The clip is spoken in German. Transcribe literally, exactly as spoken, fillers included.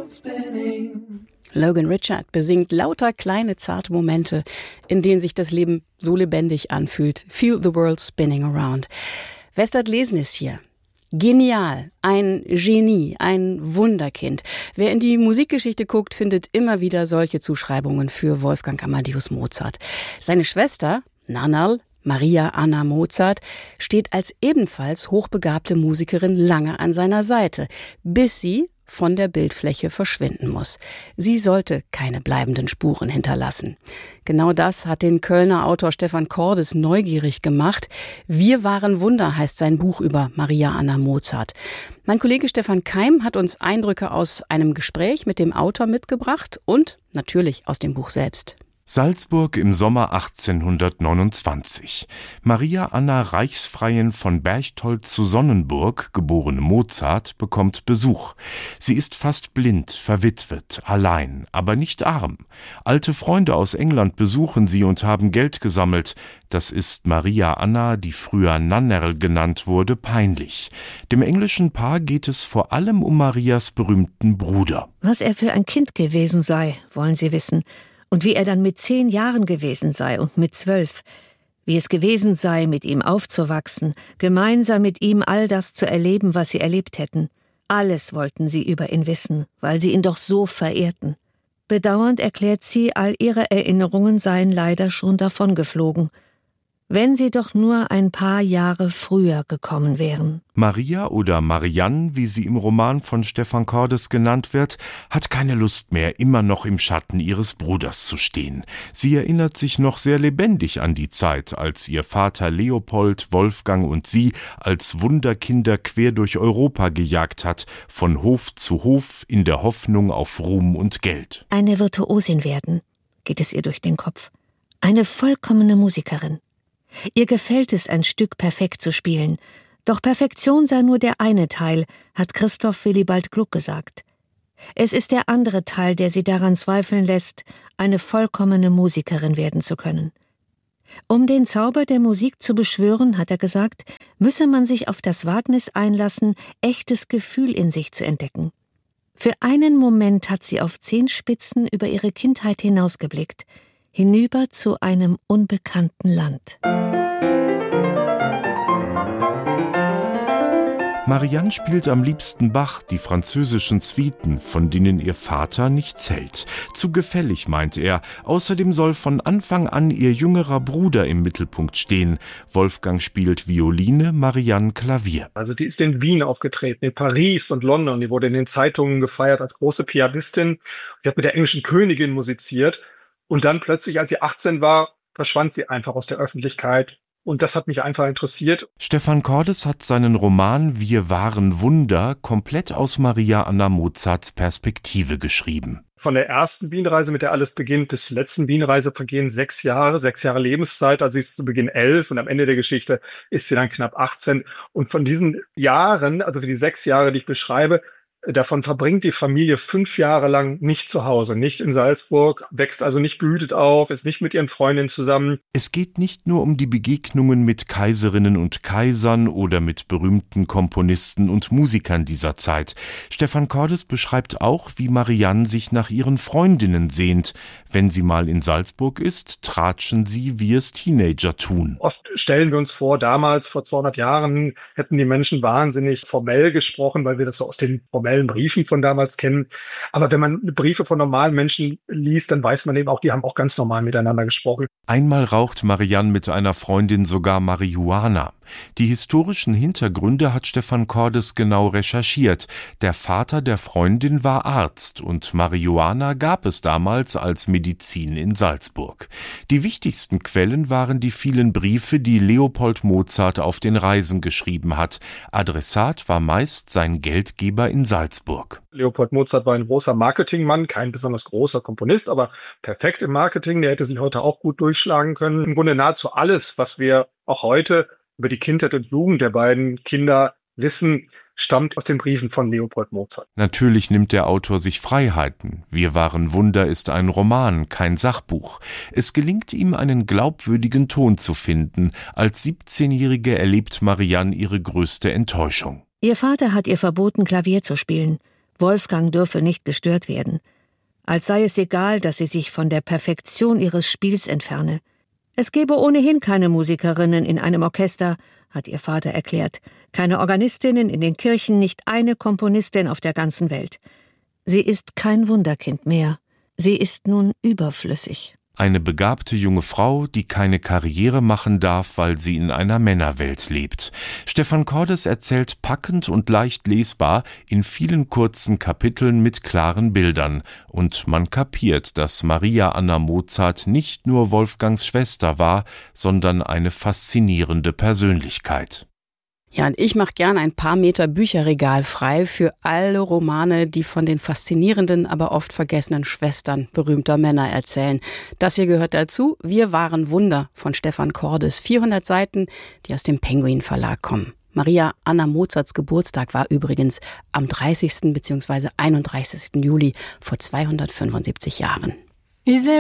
Logan Richard besingt lauter kleine, zarte Momente, in denen sich das Leben so lebendig anfühlt. Feel the world spinning around. Westert Lesen ist hier. Genial, ein Genie, ein Wunderkind. Wer in die Musikgeschichte guckt, findet immer wieder solche Zuschreibungen für Wolfgang Amadeus Mozart. Seine Schwester, Nannerl, Maria Anna Mozart, steht als ebenfalls hochbegabte Musikerin lange an seiner Seite, bis sie von der Bildfläche verschwinden muss. Sie sollte keine bleibenden Spuren hinterlassen. Genau das hat den Kölner Autor Stefan Cordes neugierig gemacht. Wir waren Wunder heißt sein Buch über Maria Anna Mozart. Mein Kollege Stefan Keim hat uns Eindrücke aus einem Gespräch mit dem Autor mitgebracht und natürlich aus dem Buch selbst. Salzburg im Sommer achtzehnhundertneunundzwanzig. Maria Anna Reichsfreien von Berchtolds zu Sonnenburg, geborene Mozart, bekommt Besuch. Sie ist fast blind, verwitwet, allein, aber nicht arm. Alte Freunde aus England besuchen sie und haben Geld gesammelt. Das ist Maria Anna, die früher Nannerl genannt wurde, peinlich. Dem englischen Paar geht es vor allem um Marias berühmten Bruder. Was er für ein Kind gewesen sei, wollen sie wissen. Und wie er dann mit zehn Jahren gewesen sei und mit zwölf. Wie es gewesen sei, mit ihm aufzuwachsen, gemeinsam mit ihm all das zu erleben, was sie erlebt hätten. Alles wollten sie über ihn wissen, weil sie ihn doch so verehrten. Bedauernd erklärt sie, all ihre Erinnerungen seien leider schon davongeflogen. Wenn sie doch nur ein paar Jahre früher gekommen wären. Maria oder Marianne, wie sie im Roman von Stefan Cordes genannt wird, hat keine Lust mehr, immer noch im Schatten ihres Bruders zu stehen. Sie erinnert sich noch sehr lebendig an die Zeit, als ihr Vater Leopold, Wolfgang und sie als Wunderkinder quer durch Europa gejagt hat, von Hof zu Hof in der Hoffnung auf Ruhm und Geld. Eine Virtuosin werden, geht es ihr durch den Kopf. Eine vollkommene Musikerin. Ihr gefällt es, ein Stück perfekt zu spielen. Doch Perfektion sei nur der eine Teil, hat Christoph Willibald Gluck gesagt. Es ist der andere Teil, der sie daran zweifeln lässt, eine vollkommene Musikerin werden zu können. Um den Zauber der Musik zu beschwören, hat er gesagt, müsse man sich auf das Wagnis einlassen, echtes Gefühl in sich zu entdecken. Für einen Moment hat sie auf Zehenspitzen über ihre Kindheit hinausgeblickt, hinüber zu einem unbekannten Land. Marianne spielt am liebsten Bach, die französischen Suiten, von denen ihr Vater nichts hält. Zu gefällig, meint er. Außerdem soll von Anfang an ihr jüngerer Bruder im Mittelpunkt stehen. Wolfgang spielt Violine, Marianne Klavier. Also die ist in Wien aufgetreten, in Paris und London. Die wurde in den Zeitungen gefeiert als große Pianistin. Sie hat mit der englischen Königin musiziert. Und dann plötzlich, als sie achtzehn war, verschwand sie einfach aus der Öffentlichkeit. Und das hat mich einfach interessiert. Stefan Cordes hat seinen Roman Wir waren Wunder komplett aus Maria Anna Mozarts Perspektive geschrieben. Von der ersten Wienreise, mit der alles beginnt, bis zur letzten Wienreise vergehen sechs Jahre, sechs Jahre Lebenszeit. Also sie ist zu Beginn elf und am Ende der Geschichte ist sie dann knapp achtzehn. Und von diesen Jahren, also für die sechs Jahre, die ich beschreibe, davon verbringt die Familie fünf Jahre lang nicht zu Hause, nicht in Salzburg, wächst also nicht behütet auf, ist nicht mit ihren Freundinnen zusammen. Es geht nicht nur um die Begegnungen mit Kaiserinnen und Kaisern oder mit berühmten Komponisten und Musikern dieser Zeit. Stefan Cordes beschreibt auch, wie Marianne sich nach ihren Freundinnen sehnt. Wenn sie mal in Salzburg ist, tratschen sie, wie es Teenager tun. Oft stellen wir uns vor, damals, vor zweihundert Jahren, hätten die Menschen wahnsinnig formell gesprochen, weil wir das so aus den formellen Briefen von damals kennen. Aber wenn man Briefe von normalen Menschen liest, dann weiß man eben auch, die haben auch ganz normal miteinander gesprochen. Einmal raucht Marianne mit einer Freundin sogar Marihuana. Die historischen Hintergründe hat Stefan Cordes genau recherchiert. Der Vater der Freundin war Arzt und Marihuana gab es damals als Medizin in Salzburg. Die wichtigsten Quellen waren die vielen Briefe, die Leopold Mozart auf den Reisen geschrieben hat. Adressat war meist sein Geldgeber in Salzburg. Leopold Mozart war ein großer Marketingmann, kein besonders großer Komponist, aber perfekt im Marketing. Der hätte sich heute auch gut durchschlagen können. Im Grunde nahezu alles, was wir auch heute über die Kindheit und Jugend der beiden Kinder wissen, stammt aus den Briefen von Leopold Mozart. Natürlich nimmt der Autor sich Freiheiten. Wir waren Wunder ist ein Roman, kein Sachbuch. Es gelingt ihm, einen glaubwürdigen Ton zu finden. Als siebzehnjährige erlebt Marianne ihre größte Enttäuschung. Ihr Vater hat ihr verboten, Klavier zu spielen. Wolfgang dürfe nicht gestört werden. Als sei es egal, dass sie sich von der Perfektion ihres Spiels entferne. Es gebe ohnehin keine Musikerinnen in einem Orchester, hat ihr Vater erklärt, keine Organistinnen in den Kirchen, nicht eine Komponistin auf der ganzen Welt. Sie ist kein Wunderkind mehr. Sie ist nun überflüssig. Eine begabte junge Frau, die keine Karriere machen darf, weil sie in einer Männerwelt lebt. Stefan Cordes erzählt packend und leicht lesbar in vielen kurzen Kapiteln mit klaren Bildern. Und man kapiert, dass Maria Anna Mozart nicht nur Wolfgangs Schwester war, sondern eine faszinierende Persönlichkeit. Ja, und ich mache gern ein paar Meter Bücherregal frei für alle Romane, die von den faszinierenden, aber oft vergessenen Schwestern berühmter Männer erzählen. Das hier gehört dazu. Wir waren Wunder von Stefan Cordes. vierhundert Seiten, die aus dem Penguin Verlag kommen. Maria Anna Mozarts Geburtstag war übrigens am dreißigsten bzw. einunddreißigsten Juli vor zweihundertfünfundsiebzig Jahren.